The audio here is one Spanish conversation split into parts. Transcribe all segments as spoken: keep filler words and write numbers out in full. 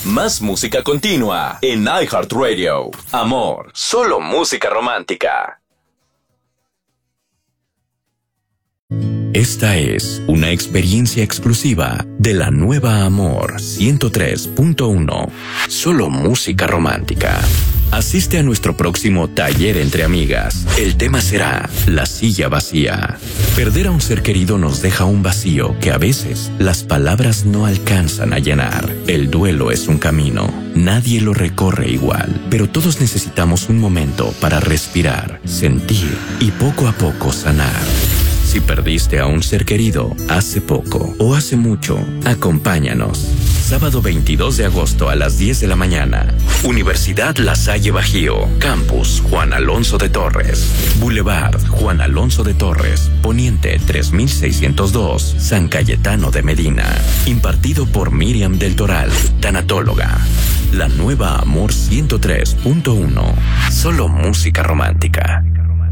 Más música continua en iHeartRadio. Amor, solo música romántica. Esta es una experiencia exclusiva de la nueva Amor ciento tres punto uno. Solo música romántica. Asiste a nuestro próximo taller entre amigas. El tema será la silla vacía. Perder a un ser querido nos deja un vacío que a veces las palabras no alcanzan a llenar. El duelo es un camino. Nadie lo recorre igual, pero todos necesitamos un momento para respirar, sentir y poco a poco sanar. Si perdiste a un ser querido hace poco o hace mucho, acompáñanos. Sábado veintidós de agosto a las diez de la mañana. Universidad La Salle Bajío. Campus Juan Alonso de Torres. Boulevard Juan Alonso de Torres. Poniente tres mil seiscientos dos. San Cayetano de Medina. Impartido por Miriam del Toral, tanatóloga. La nueva Amor ciento tres punto uno. Solo música romántica.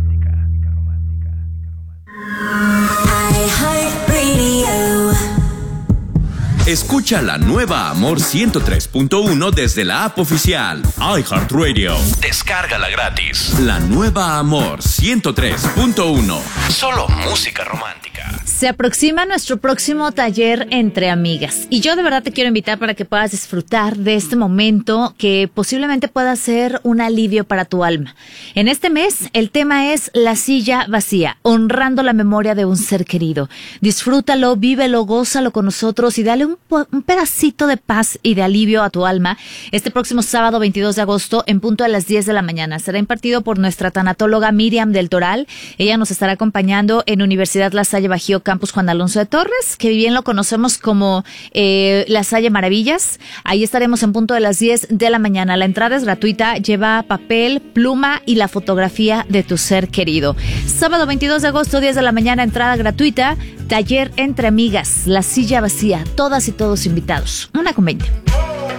Escucha la nueva Amor ciento tres punto uno desde la app oficial iHeartRadio. Descárgala gratis. La nueva Amor ciento tres punto uno. Solo música romántica. Se aproxima nuestro próximo taller entre amigas y yo de verdad te quiero invitar para que puedas disfrutar de este momento que posiblemente pueda ser un alivio para tu alma. En este mes el tema es la silla vacía, honrando la memoria de un ser querido. Disfrútalo, vívelo, gózalo con nosotros y dale un, un pedacito de paz y de alivio a tu alma este próximo sábado veintidós de agosto en punto a las diez de la mañana. Será impartido por nuestra tanatóloga Miriam del Toral. Ella nos estará acompañando en Universidad La Salle Bajío, Campus Juan Alonso de Torres, que bien lo conocemos como eh, La Salle Maravillas. Ahí estaremos en punto de las diez de la mañana. La entrada es gratuita, lleva papel, pluma y la fotografía de tu ser querido. Sábado veintidós de agosto, diez de la mañana, entrada gratuita, taller entre amigas, la silla vacía, todas y todos invitados. Una con veinte.